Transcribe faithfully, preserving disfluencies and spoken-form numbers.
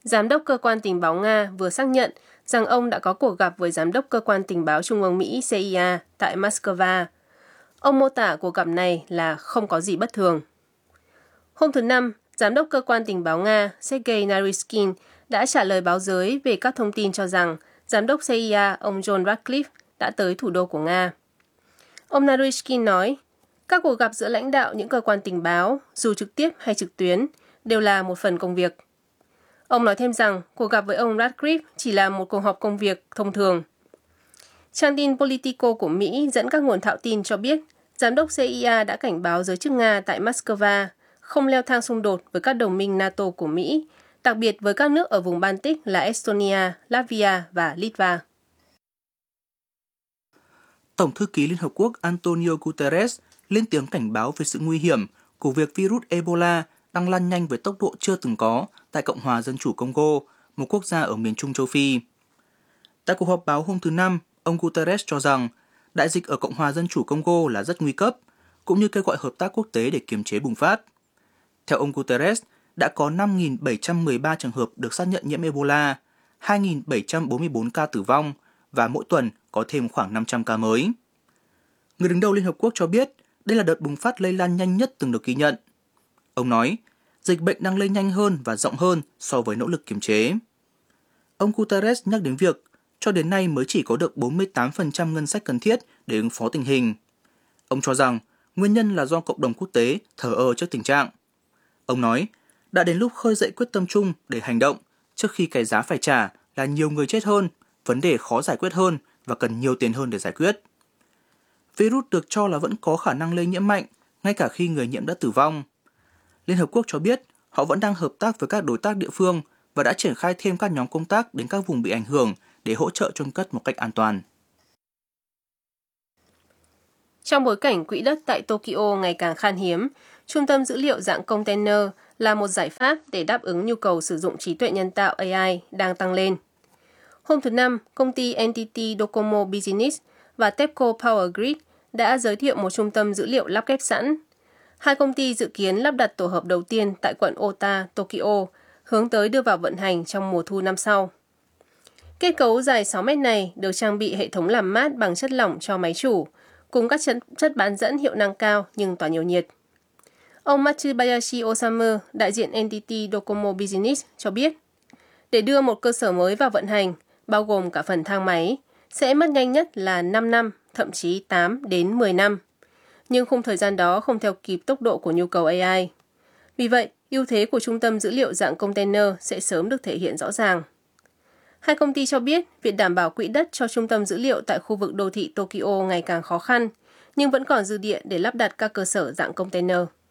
Giám đốc cơ quan tình báo Nga vừa xác nhận rằng ông đã có cuộc gặp với Giám đốc cơ quan tình báo Trung ương Mỹ C I A tại Moscow. Ông mô tả cuộc gặp này là không có gì bất thường. Hôm thứ Năm, Giám đốc cơ quan tình báo Nga Sergei Naryshkin đã trả lời báo giới về các thông tin cho rằng Giám đốc C I A ông John Ratcliffe đã tới thủ đô của Nga. Ông Naryshkin nói, các cuộc gặp giữa lãnh đạo những cơ quan tình báo, dù trực tiếp hay trực tuyến, đều là một phần công việc. Ông nói thêm rằng cuộc gặp với ông Ratcliffe chỉ là một cuộc họp công việc thông thường. Trang tin Politico của Mỹ dẫn các nguồn thạo tin cho biết Giám đốc C I A đã cảnh báo giới chức Nga tại Moscow không leo thang xung đột với các đồng minh NATO của Mỹ, đặc biệt với các nước ở vùng Baltic là Estonia, Latvia và Litva. Tổng thư ký Liên Hợp Quốc Antonio Guterres lên tiếng cảnh báo về sự nguy hiểm của việc virus Ebola đang lan nhanh với tốc độ chưa từng có tại Cộng hòa Dân chủ Congo, một quốc gia ở miền Trung châu Phi. Tại cuộc họp báo hôm thứ Năm, ông Guterres cho rằng đại dịch ở Cộng hòa Dân chủ Congo là rất nguy cấp, cũng như kêu gọi hợp tác quốc tế để kiềm chế bùng phát. Theo ông Guterres, đã có năm nghìn bảy trăm mười ba trường hợp được xác nhận nhiễm Ebola, hai nghìn bảy trăm bốn mươi tư ca tử vong và mỗi tuần có thêm khoảng năm trăm ca mới. Người đứng đầu Liên Hợp Quốc cho biết đây là đợt bùng phát lây lan nhanh nhất từng được ghi nhận. Ông nói, dịch bệnh đang lây nhanh hơn và rộng hơn so với nỗ lực kiềm chế. Ông Guterres nhắc đến việc cho đến nay mới chỉ có được bốn mươi tám phần trăm ngân sách cần thiết để ứng phó tình hình. Ông cho rằng nguyên nhân là do cộng đồng quốc tế thờ ơ trước tình trạng. Ông nói, đã đến lúc khơi dậy quyết tâm chung để hành động trước khi cái giá phải trả là nhiều người chết hơn, vấn đề khó giải quyết hơn và cần nhiều tiền hơn để giải quyết. Virus được cho là vẫn có khả năng lây nhiễm mạnh, ngay cả khi người nhiễm đã tử vong. Liên Hợp Quốc cho biết họ vẫn đang hợp tác với các đối tác địa phương và đã triển khai thêm các nhóm công tác đến các vùng bị ảnh hưởng để hỗ trợ chôn cất một cách an toàn. Trong bối cảnh quỹ đất tại Tokyo ngày càng khan hiếm, trung tâm dữ liệu dạng container là một giải pháp để đáp ứng nhu cầu sử dụng trí tuệ nhân tạo A I đang tăng lên. Hôm thứ Năm, công ty en tê tê Docomo Business và TEPCO Power Grid đã giới thiệu một trung tâm dữ liệu lắp ghép sẵn. Hai công ty dự kiến lắp đặt tổ hợp đầu tiên tại quận Ota, Tokyo, hướng tới đưa vào vận hành trong mùa thu năm sau. Kết cấu dài sáu mét này được trang bị hệ thống làm mát bằng chất lỏng cho máy chủ, cùng các chất, chất bán dẫn hiệu năng cao nhưng tỏa nhiều nhiệt. Ông Matsubayashi Osamu, đại diện en tê tê Docomo Business, cho biết, để đưa một cơ sở mới vào vận hành, bao gồm cả phần thang máy, sẽ mất nhanh nhất là năm năm, thậm chí tám đến mười năm. Nhưng khung thời gian đó không theo kịp tốc độ của nhu cầu A I. Vì vậy, ưu thế của trung tâm dữ liệu dạng container sẽ sớm được thể hiện rõ ràng. Hai công ty cho biết việc đảm bảo quỹ đất cho trung tâm dữ liệu tại khu vực đô thị Tokyo ngày càng khó khăn, nhưng vẫn còn dư địa để lắp đặt các cơ sở dạng container.